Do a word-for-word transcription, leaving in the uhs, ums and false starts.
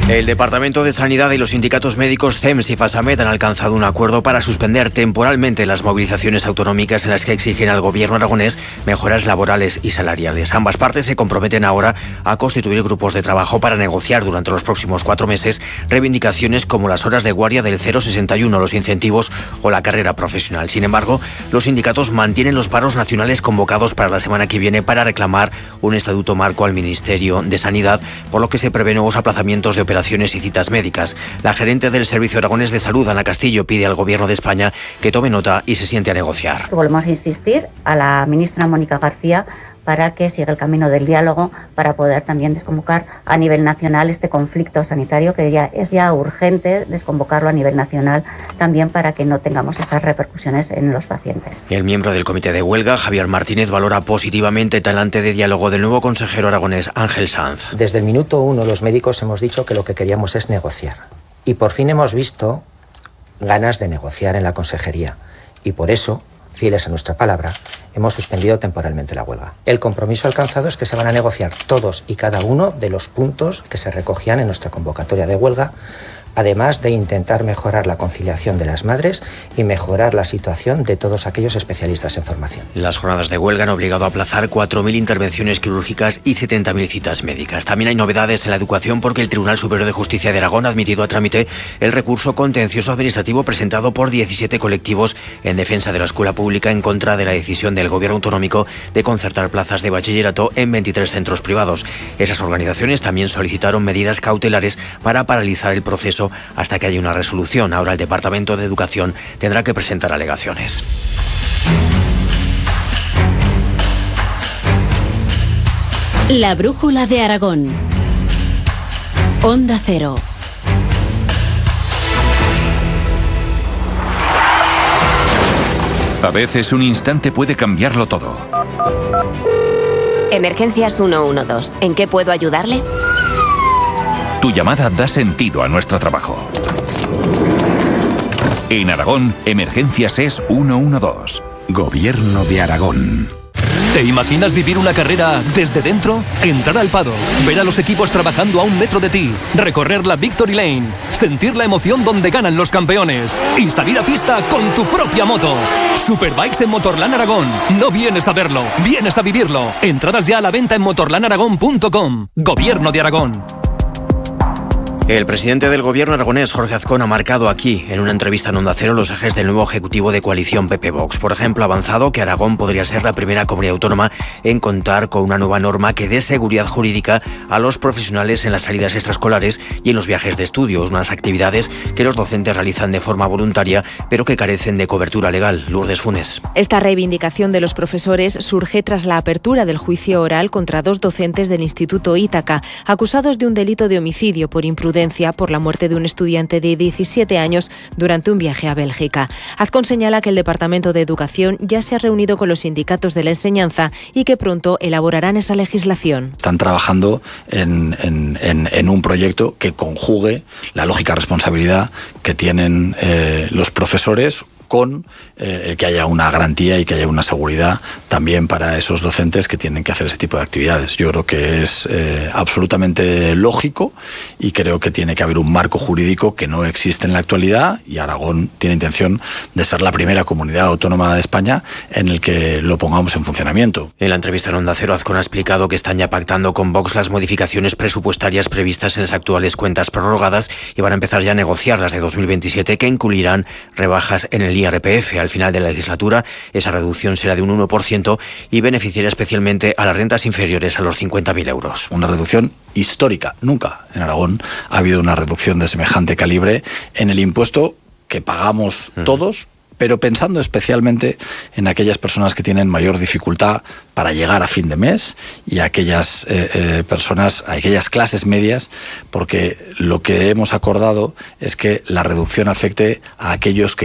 El Departamento de Sanidad y los sindicatos médicos C E M S y FASAMED han alcanzado un acuerdo para suspender temporalmente las movilizaciones autonómicas en las que exigen al gobierno aragonés mejoras laborales y salariales. Ambas partes se comprometen ahora a constituir grupos de trabajo para negociar durante los próximos cuatro meses reivindicaciones como las horas de guardia del cero sesenta y uno, los incentivos o la carrera profesional. Sin embargo, los sindicatos mantienen los paros nacionales convocados para la semana que viene para reclamar un estatuto marco al Ministerio de Sanidad, por lo que se prevén nuevos aplazamientos de operaciones y citas médicas. La gerente del Servicio Aragonés de Salud, Ana Castillo, pide al Gobierno de España que tome nota y se siente a negociar. Volvemos a insistir a la ministra Mónica García para que siga el camino del diálogo, para poder también desconvocar a nivel nacional este conflicto sanitario, que ya es ya urgente desconvocarlo a nivel nacional, también para que no tengamos esas repercusiones en los pacientes. El miembro del comité de huelga, Javier Martínez, valora positivamente el talante de diálogo del nuevo consejero aragonés, Ángel Sanz. Desde el minuto uno los médicos hemos dicho que lo que queríamos es negociar. Y por fin hemos visto ganas de negociar en la consejería. Y por eso, fieles a nuestra palabra, hemos suspendido temporalmente la huelga. El compromiso alcanzado es que se van a negociar todos y cada uno de los puntos que se recogían en nuestra convocatoria de huelga, además de intentar mejorar la conciliación de las madres y mejorar la situación de todos aquellos especialistas en formación. Las jornadas de huelga han obligado a aplazar cuatro mil intervenciones quirúrgicas y setenta mil citas médicas. También hay novedades en la educación porque el Tribunal Superior de Justicia de Aragón ha admitido a trámite el recurso contencioso administrativo presentado por diecisiete colectivos en defensa de la escuela pública en contra de la decisión del Gobierno autonómico de concertar plazas de bachillerato en veintitrés centros privados. Esas organizaciones también solicitaron medidas cautelares para paralizar el proceso hasta que haya una resolución. Ahora el Departamento de Educación tendrá que presentar alegaciones. La brújula de Aragón. Onda Cero. A veces un instante puede cambiarlo todo. Emergencias ciento doce. ¿En qué puedo ayudarle? Tu llamada da sentido a nuestro trabajo. En Aragón, Emergencias es ciento doce. Gobierno de Aragón. ¿Te imaginas vivir una carrera desde dentro? Entrar al paddock, ver a los equipos trabajando a un metro de ti, recorrer la Victory Lane, sentir la emoción donde ganan los campeones y salir a pista con tu propia moto. Superbikes en Motorland Aragón. No vienes a verlo, vienes a vivirlo. Entradas ya a la venta en motorland aragón punto com. Gobierno de Aragón. El presidente del Gobierno aragonés, Jorge Azcón, ha marcado aquí, en una entrevista en Onda Cero, los ejes del nuevo ejecutivo de coalición P P-Vox. Por ejemplo, ha avanzado que Aragón podría ser la primera comunidad autónoma en contar con una nueva norma que dé seguridad jurídica a los profesionales en las salidas extraescolares y en los viajes de estudios, unas actividades que los docentes realizan de forma voluntaria, pero que carecen de cobertura legal. Lourdes Funes. Esta reivindicación de los profesores surge tras la apertura del juicio oral contra dos docentes del Instituto Ítaca, acusados de un delito de homicidio por imprudencia por la muerte de un estudiante de diecisiete años durante un viaje a Bélgica. Azcón señala que el Departamento de Educación ya se ha reunido con los sindicatos de la enseñanza y que pronto elaborarán esa legislación. Están trabajando en, en, en, en un proyecto que conjugue la lógica responsabilidad que tienen eh, los profesores con eh, el que haya una garantía y que haya una seguridad también para esos docentes que tienen que hacer ese tipo de actividades. Yo creo que es eh, absolutamente lógico y creo que tiene que haber un marco jurídico que no existe en la actualidad, y Aragón tiene intención de ser la primera comunidad autónoma de España en el que lo pongamos en funcionamiento. En la entrevista en Onda Cero, Azcón ha explicado que están ya pactando con Vox las modificaciones presupuestarias previstas en las actuales cuentas prorrogadas y van a empezar ya a negociar las de dos mil veintisiete, que incluirán rebajas en el I R P F. Al final de la legislatura, esa reducción será de un uno por ciento y beneficiará especialmente a las rentas inferiores a los cincuenta mil euros. Una reducción histórica. Nunca en Aragón ha habido una reducción de semejante calibre en el impuesto que pagamos uh-huh. todos, pero pensando especialmente en aquellas personas que tienen mayor dificultad para llegar a fin de mes y a aquellas eh, eh, personas, a aquellas clases medias, porque lo que hemos acordado es que la reducción afecte a aquellos que